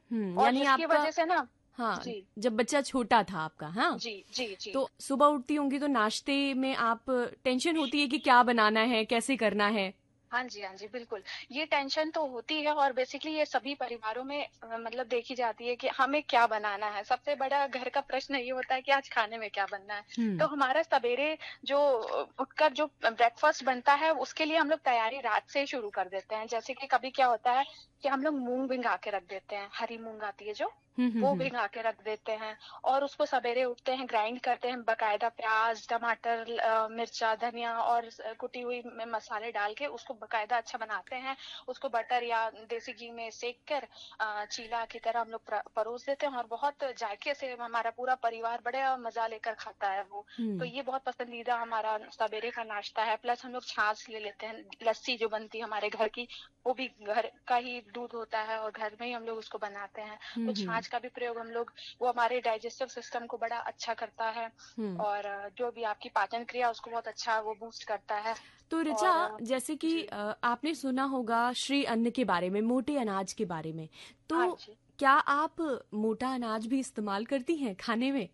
और यानी जिसकी आपका, वजह से ना। हाँ, जी जब बच्चा छोटा था आपका, हाँ, जी जी जी। तो सुबह उठती होंगी तो नाश्ते में आप टेंशन होती है कि क्या बनाना है, कैसे करना है। हाँ जी, हाँ जी, बिल्कुल। ये टेंशन तो होती है और बेसिकली ये सभी परिवारों में मतलब देखी जाती है कि हमें क्या बनाना है। सबसे बड़ा घर का प्रश्न ये होता है कि आज खाने में क्या बनना है। तो हम्म। हमारा सवेरे जो उठकर जो ब्रेकफास्ट बनता है उसके लिए हम लोग तैयारी रात से ही शुरू कर देते हैं। जैसे कि कभी क्या होता है कि हम लोग मूंग भिंगा के रख देते हैं, हरी मूंग आती है जो, वो हम्म। भिंगा के रख देते हैं और उसको सवेरे उठते हैं ग्राइंड करते हैं बकायदा, प्याज, टमाटर, मिर्चा, धनिया और कुटी हुई मसाले डाल के उसको बकायदा अच्छा बनाते हैं। उसको बटर या देसी घी में सेक कर चीला की तरह हम लोग परोस देते हैं और बहुत जायके से हमारा पूरा परिवार बड़े मजा लेकर खाता है वो। तो हम्म। ये बहुत पसंदीदा हमारा सवेरे का नाश्ता है। प्लस हम लोग छाछ ले लेते हैं, लस्सी जो बनती है हमारे घर की, वो भी घर का ही दूध होता है और घर में ही हम लोग उसको बनाते हैं। तो हम्म। छाछ का भी प्रयोग हम लोग, वो हमारे डाइजेस्टिव सिस्टम को बड़ा अच्छा करता है हम्म। और जो भी आपकी पाचन क्रिया उसको बहुत अच्छा वो बूस्ट करता है। तो ऋचा, और जैसे कि जी। आपने सुना होगा श्री अन्न के बारे में, मोटे अनाज के बारे में, हाँ तो जी। क्या आप मोटा अनाज भी इस्तेमाल करती हैं खाने में?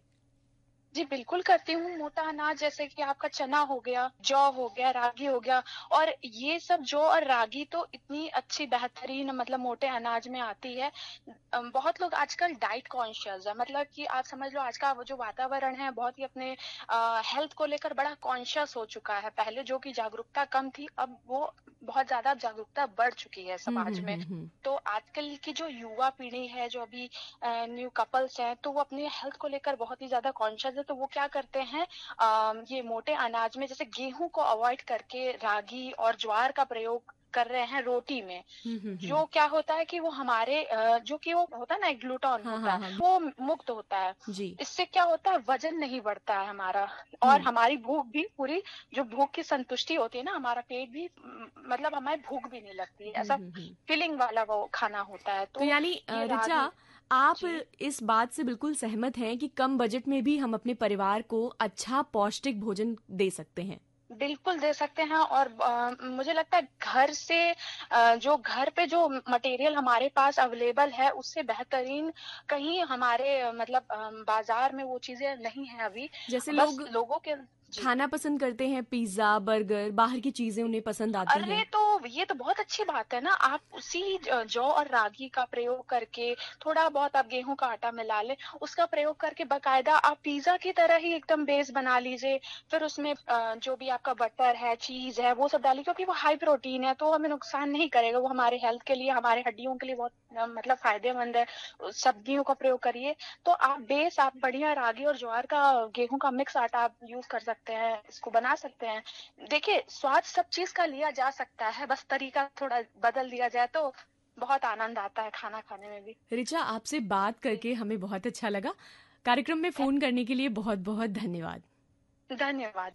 जी बिल्कुल करती हूँ। मोटा अनाज जैसे कि आपका चना हो गया, जौ हो गया, रागी हो गया, और ये सब जौ और रागी तो इतनी अच्छी बेहतरीन मतलब मोटे अनाज में आती है। बहुत लोग आजकल डाइट कॉन्शियस है, मतलब कि आप समझ लो आज का वो जो वातावरण है बहुत ही अपने हेल्थ को लेकर बड़ा कॉन्शियस हो चुका है। पहले जो कि जागरूकता कम थी, अब वो बहुत ज्यादा जागरूकता बढ़ चुकी है समाज में। हम्म। तो आजकल की जो युवा पीढ़ी है, जो अभी न्यू कपल्स हैं, तो वो अपने हेल्थ को लेकर बहुत ही ज्यादा कॉन्शियस है। तो वो क्या करते हैं, ये मोटे अनाज में जैसे गेहूं को अवॉइड करके रागी और ज्वार का प्रयोग कर रहे हैं रोटी में। हम्म। जो क्या होता है कि वो हमारे जो कि वो होता है ना, ग्लूटोन हाँ होता हाँ है, हाँ। वो मुक्त होता है। जी। इससे क्या होता है, वजन नहीं बढ़ता है हमारा, और हम्म हमारी भूख भी पूरी, जो भूख की संतुष्टि होती है ना, हमारा पेट भी मतलब हमारी भूख भी नहीं लगती, ऐसा हम्म। फीलिंग वाला वो खाना होता है। तो तो यानी ये ऋचा, रागी। आप जी इस बात से बिल्कुल सहमत हैं कि कम बजट में भी हम अपने परिवार को अच्छा पौष्टिक भोजन दे सकते हैं? बिल्कुल दे सकते हैं। और मुझे लगता है घर से जो घर पे जो मटेरियल हमारे पास अवेलेबल है उससे बेहतरीन कहीं हमारे मतलब बाजार में वो चीजें नहीं है अभी। जैसे बस लोग लोगों के। जी। खाना पसंद करते हैं, पिज्जा, बर्गर, बाहर की चीजें उन्हें पसंद आती अरे हैं। तो ये तो बहुत अच्छी बात है ना, आप उसी जौ और रागी का प्रयोग करके, थोड़ा बहुत आप गेहूं का आटा मिला लें, उसका प्रयोग करके बकायदा आप पिज्जा की तरह ही एकदम बेस बना लीजिए। फिर उसमें जो भी आपका बटर है, चीज है, वो सब डालिए, क्योंकि वो हाई प्रोटीन है तो हमें नुकसान नहीं करेगा। वो हमारे हेल्थ के लिए, हमारे हड्डियों के लिए बहुत मतलब फायदेमंद है। सब्जियों का प्रयोग करिए। तो आप बढ़िया रागी और ज्वार का, गेहूं का मिक्स आटा आप यूज कर सकते हैं, इसको बना सकते हैं। देखिए, स्वाद सब चीज का लिया जा सकता है, बस तरीका थोड़ा बदल दिया जाए तो बहुत आनंद आता है खाना खाने में भी। ऋचा, आपसे बात जी। करके हमें बहुत अच्छा लगा। कार्यक्रम में फोन करने के लिए बहुत बहुत धन्यवाद। धन्यवाद।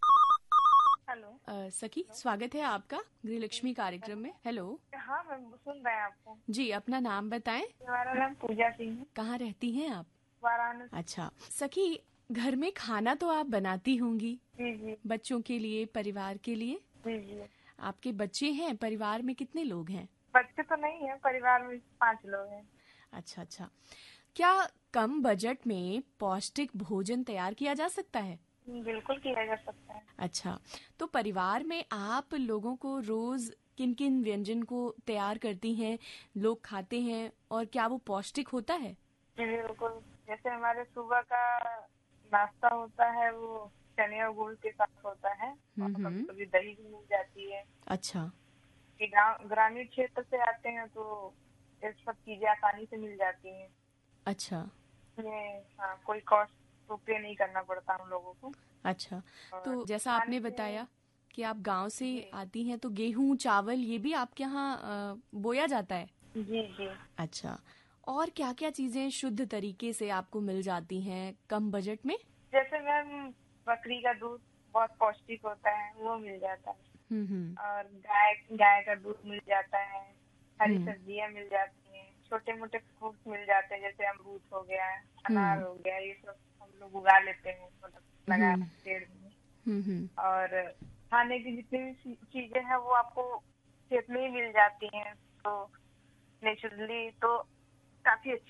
हेलो। सखी, स्वागत है आपका गृहलक्ष्मी कार्यक्रम में। हेलो। हाँ मैम, सुन रहे हैं आपको। जी, अपना नाम बताएं। हमारा नाम पूजा सिंह है। कहाँ रहती हैं आप? वाराणसी। अच्छा सखी, घर में खाना तो आप बनाती होंगी जी जी बच्चों के लिए, परिवार के लिए। जी जी। आपके बच्चे हैं? परिवार में कितने लोग हैं? बच्चे तो नहीं है, परिवार में 5 लोग हैं। अच्छा अच्छा। क्या कम बजट में पौष्टिक भोजन तैयार किया जा सकता है? बिल्कुल किया जा सकता है। अच्छा, तो परिवार में आप लोगों को रोज किन किन व्यंजन को तैयार करती हैं, लोग खाते हैं, और क्या वो पौष्टिक होता है? जी बिल्कुल। जैसे हमारे सुबह का नाश्ता होता है वो चने और गुड़ के साथ होता है, और कभी हम्म। कभी दही भी मिल जाती है। अच्छा। कि गाँव ग्रामीण क्षेत्र से आते हैं तो ये सब चीजें आसानी से मिल जाती हैं। अच्छा। इसमें हाँ, कोई कॉस्ट तो पे नहीं करना पड़ता हम लोगों को। अच्छा, और तो जैसा खाने आपने में। बताया कि आप गांव से जी आती हैं, तो गेहूं, चावल ये भी आपके यहाँ बोया जाता है? जी जी। अच्छा, और क्या क्या चीजें शुद्ध तरीके से आपको मिल जाती हैं कम बजट में? जैसे मैम, बकरी का दूध बहुत पौष्टिक होता है, वो मिल जाता है। हम्म। और गाय गाय का दूध मिल जाता है। हरी हम्म। सब्जियां मिल जाती हैं। छोटे मोटे फ्रूट्स मिल जाते हैं, जैसे अमरूद हो गया, अनार हम्म। हो गया, ये सब हम लोग उगा लेते हैं, मतलब लगा हम्म। पेड़ में। हम्म। और खाने की जितनी भी चीजें हैं वो आपको खेत में ही मिल जाती हैं, तो नेचुरली तो काफी